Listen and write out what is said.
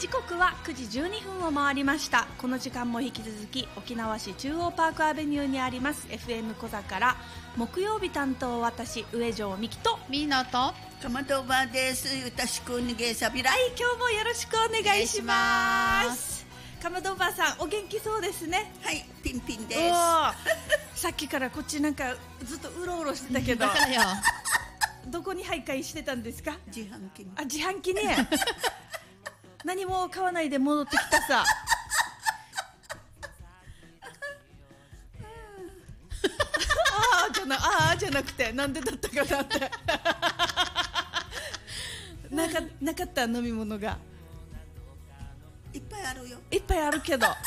時刻は9時12分を回りました。この時間も引き続き沖縄市中央パークアベニューにあります FM 小座から木曜日担当私上条美希とミーノとかまどばです。よろしくお願いします。 今日もよろしくお願いします。かまどばさんお元気そうですね。 はい、ピンピンです。 さっきからこっちなんかずっとうろうろしてたけどだからよどこに徘徊してたんですか？ 自販機に。 自販機ね何も買わないで戻ってきたさじゃなくてなんでだったかなってなかった飲み物がいっぱいあるよ。 いっぱいあるけど